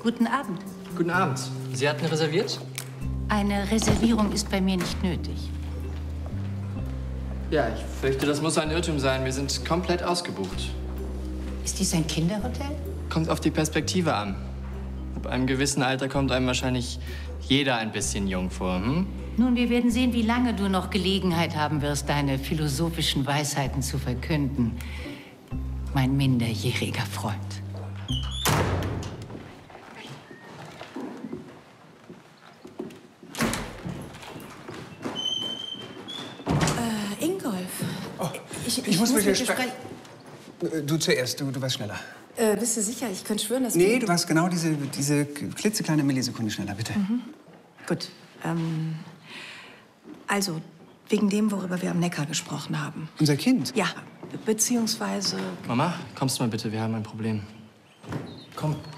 Guten Abend. Guten Abend. Sie hatten reserviert? Eine Reservierung ist bei mir nicht nötig. Ja, ich fürchte, das muss ein Irrtum sein. Wir sind komplett ausgebucht. Ist dies ein Kinderhotel? Kommt auf die Perspektive an. Ab einem gewissen Alter kommt einem wahrscheinlich jeder ein bisschen jung vor, hm? Nun, wir werden sehen, wie lange du noch Gelegenheit haben wirst, deine philosophischen Weisheiten zu verkünden. Mein minderjähriger Freund. Ingolf. Oh, Ich muss mit dir dir sprechen. Du zuerst, du warst schneller. Bist du sicher? Ich könnte schwören, dass Nee, du warst genau diese klitzekleine Millisekunde schneller, bitte. Gut. Also, wegen dem, worüber wir am Neckar gesprochen haben. Unser Kind? Ja, beziehungsweise... Mama, kommst du mal bitte, wir haben ein Problem. Komm.